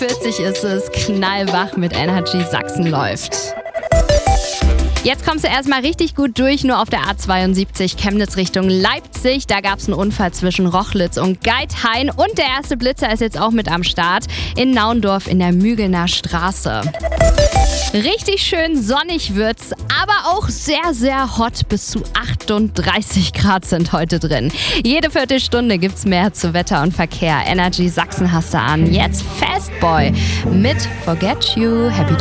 8:40 ist es, knallwach mit Energy Sachsen läuft. Jetzt kommst du erstmal richtig gut durch, nur auf der A72 Chemnitz Richtung Leipzig. Da gab es einen Unfall zwischen Rochlitz und Geithain und der erste Blitzer ist jetzt auch mit am Start in Naundorf in der Mügelner Straße. Richtig schön sonnig wird's, aber auch sehr, sehr hot. Bis zu 38 Grad sind heute drin. Jede Viertelstunde gibt's mehr zu Wetter und Verkehr. Energy Sachsen hast du an. Jetzt Fastboy mit Forget You. Happy